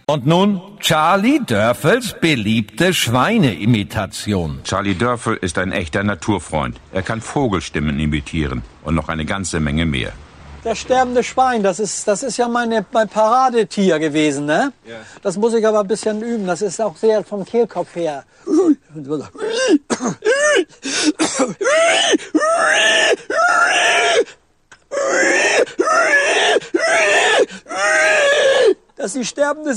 Und nun Charlie Dörfels beliebte Schweineimitation. Charlie Dörfel ist ein echter Naturfreund. Er kann Vogelstimmen imitieren und noch eine ganze Menge mehr. Das sterbende Schwein, das ist ja mein Paradetier gewesen, ne? Ja. Das muss ich aber ein bisschen üben. Das ist auch sehr vom Kehlkopf her. Das ist die sterbende